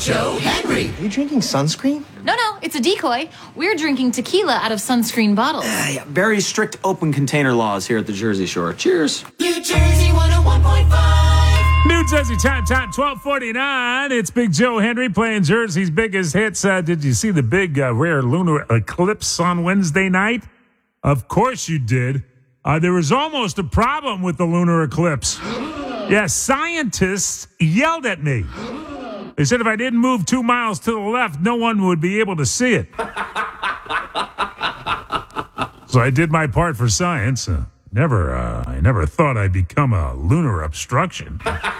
Joe Henry. Are you drinking sunscreen? No, it's a decoy. We're drinking tequila out of sunscreen bottles. Yeah, very strict open container laws here at the Jersey Shore. Cheers. New Jersey 101.5. New Jersey time, 12:49. It's Big Joe Henry playing Jersey's biggest hits. Did you see the big rare lunar eclipse on Wednesday night? Of course you did. There was almost a problem with the lunar eclipse. Yeah, scientists yelled at me. They said if I didn't move 2 miles to the left, no one would be able to see it. So I did my part for science. I never thought I'd become a lunar obstruction.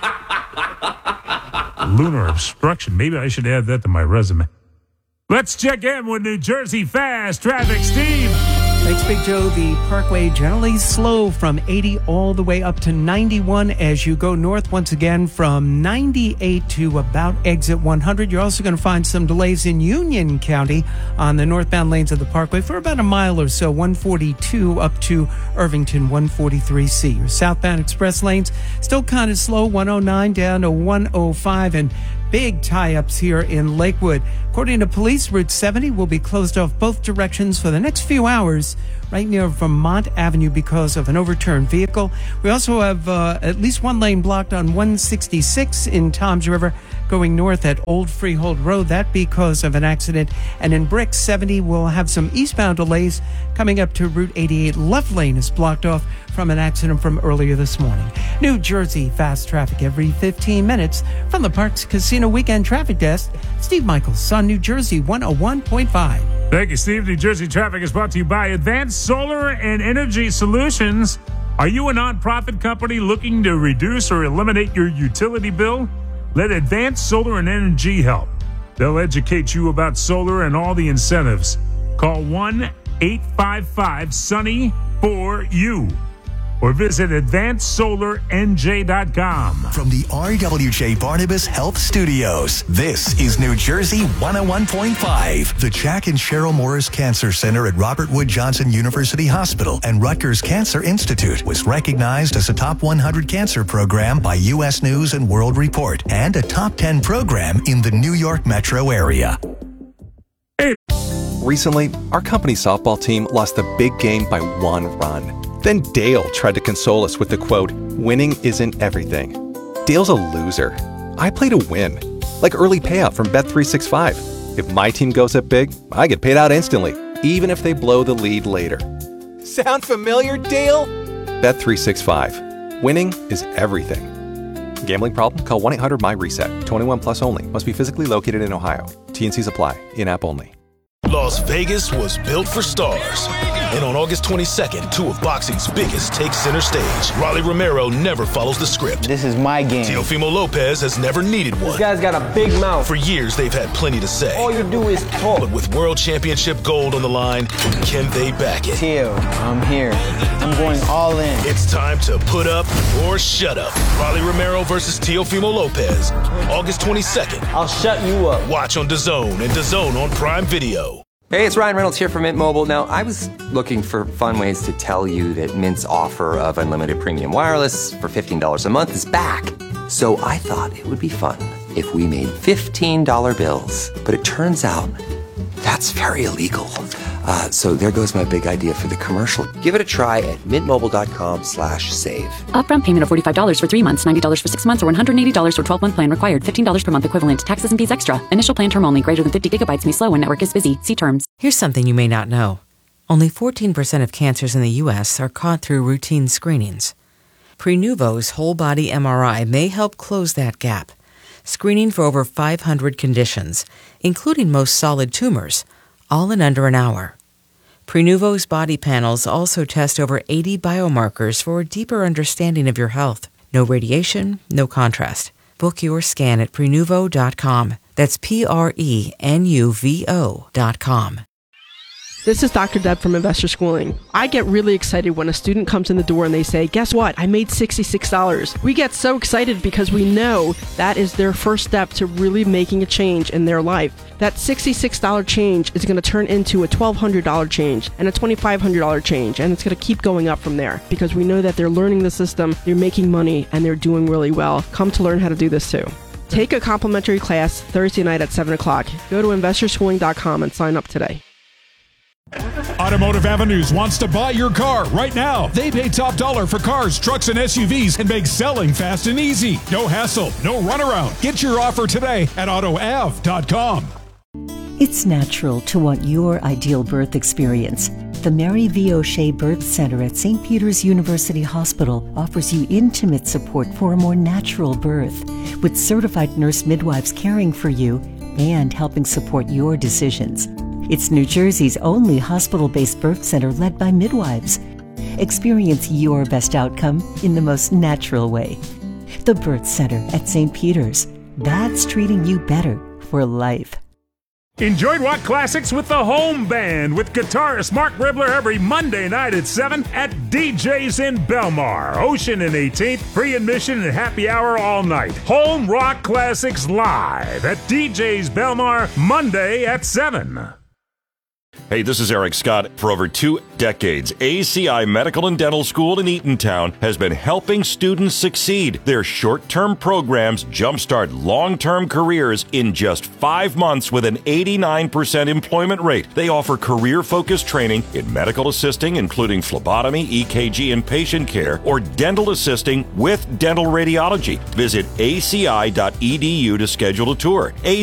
Lunar obstruction. Maybe I should add that to my resume. Let's check in with New Jersey Fast Traffic. Steve. Thanks, Big Joe. The Parkway generally slow from 80 all the way up to 91 as you go north once again from 98 to about exit 100. You're also going to find some delays in Union County on the northbound lanes of the Parkway for about a mile or so, 142 up to Irvington 143C. Your southbound express lanes still kind of slow, 109 down to 105, and big tie-ups here in Lakewood. According to police, Route 70 will be closed off both directions for the next few hours right near Vermont Avenue because of an overturned vehicle. We also have at least one lane blocked on 166 in Toms River going north at Old Freehold Road. That because of an accident. And in Brick, 70 will have some eastbound delays coming up to Route 88. Left lane is blocked off from an accident from earlier this morning. New Jersey fast traffic every 15 minutes. From the Parks Casino Weekend Traffic Desk, Steve Michaels on New Jersey 101.5. Thank you, Steve. New Jersey Traffic is brought to you by Advanced Solar and Energy Solutions. Are you a nonprofit company looking to reduce or eliminate your utility bill? Let Advanced Solar and Energy help. They'll educate you about solar and all the incentives. Call 1-855-SUNNY-4U or visit AdvancedSolarNJ.com. From the RWJ Barnabas Health Studios, this is New Jersey 101.5. The Jack and Cheryl Morris Cancer Center at Robert Wood Johnson University Hospital and Rutgers Cancer Institute was recognized as a top 100 cancer program by U.S. News and World Report and a top 10 program in the New York metro area. Recently, our company softball team lost the big game by 1 run. Then Dale tried to console us with the quote, "Winning isn't everything." Dale's a loser. I play to win, like early payout from Bet365. If my team goes up big, I get paid out instantly, even if they blow the lead later. Sound familiar, Dale? Bet365. Winning is everything. Gambling problem? Call 1-800-MY-RESET. 21 plus only. Must be physically located in Ohio. T&Cs apply. In-app only. Las Vegas was built for stars. And on August 22nd, 2 of boxing's biggest take center stage. Rolly Romero never follows the script. This is my game. Teofimo Lopez has never needed one. This guy's got a big mouth. For years, they've had plenty to say. All you do is talk. But with World Championship gold on the line, can they back it? Teo, I'm here. I'm going all in. It's time to put up or shut up. Rolly Romero versus Teofimo Lopez. August 22nd. I'll shut you up. Watch on DAZN and DAZN on Prime Video. Hey, it's Ryan Reynolds here from Mint Mobile. Now, I was looking for fun ways to tell you that Mint's offer of unlimited premium wireless for $15 a month is back. So I thought it would be fun if we made $15 bills. But it turns out that's very illegal. So there goes my big idea for the commercial. Give it a try at mintmobile.com/save. Upfront payment of $45 for 3 months, $90 for 6 months, or $180 for 12-month plan required. $15 per month equivalent. Taxes and fees extra. Initial plan term only. Greater than 50 gigabytes may slow when network is busy. See terms. Here's something you may not know. Only 14% of cancers in the U.S. are caught through routine screenings. Prenuvo's whole body MRI may help close that gap. Screening for over 500 conditions, including most solid tumors, all in under an hour. Prenuvo's body panels also test over 80 biomarkers for a deeper understanding of your health. No radiation, no contrast. Book your scan at Prenuvo.com. That's Prenuvo.com. This is Dr. Deb from Investor Schooling. I get really excited when a student comes in the door and they say, guess what? I made $66. We get so excited because we know that is their first step to really making a change in their life. That $66 change is going to turn into a $1,200 change and a $2,500 change, and it's going to keep going up from there because we know that they're learning the system, they're making money, and they're doing really well. Come to learn how to do this too. Take a complimentary class Thursday night at 7 o'clock. Go to investorschooling.com and sign up today. Automotive Avenues wants to buy your car right now. They pay top dollar for cars, trucks, and SUVs and make selling fast and easy. No hassle, no runaround. Get your offer today at AutoAv.com. It's natural to want your ideal birth experience. The Mary V. O'Shea Birth Center at St. Peter's University Hospital offers you intimate support for a more natural birth, with certified nurse midwives caring for you and helping support your decisions. It's New Jersey's only hospital-based birth center led by midwives. Experience your best outcome in the most natural way. The Birth Center at St. Peter's. That's treating you better for life. Enjoy rock classics with the Home Band with guitarist Mark Ribler every Monday night at 7 at DJ's in Belmar. Ocean and 18th, free admission and happy hour all night. Home Rock Classics live at DJ's Belmar Monday at 7. Hey, this is Eric Scott. For over 2 decades, ACI Medical and Dental School in Eatontown has been helping students succeed. Their short-term programs jumpstart long-term careers in just 5 months with an 89% employment rate. They offer career-focused training in medical assisting, including phlebotomy, EKG, and patient care, or dental assisting with dental radiology. Visit aci.edu to schedule a tour.